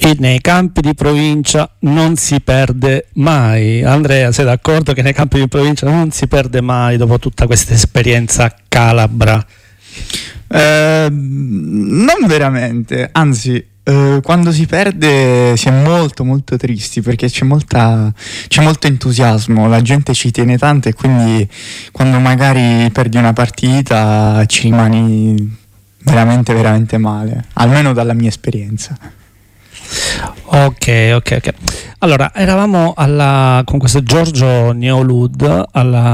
Sì, nei campi di provincia non si perde mai. Andrea, sei d'accordo che nei campi di provincia non si perde mai dopo tutta questa esperienza calabra? Non veramente, anzi, quando si perde si è molto molto tristi, perché c'è molto entusiasmo, la gente ci tiene tanto, e quindi quando magari perdi una partita ci rimani veramente veramente male, almeno dalla mia esperienza. Ok. Allora, eravamo con questo Giorgio Neolud alla